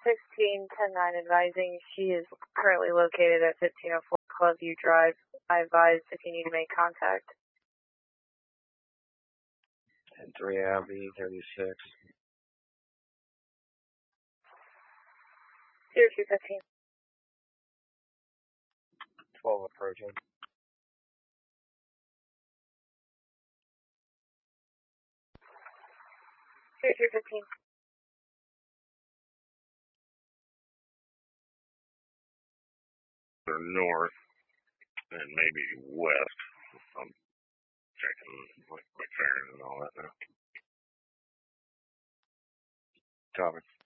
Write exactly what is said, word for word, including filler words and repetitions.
sixteen ten nine advising she is currently located at fifteen oh four Clubview Drive. I advise if you need to make contact. And three Abbey, thirty-six. zero two fifteen. twelve approaching. zero two fifteen. Or north and maybe west. I'm checking like McFerrin and all that now. Copy.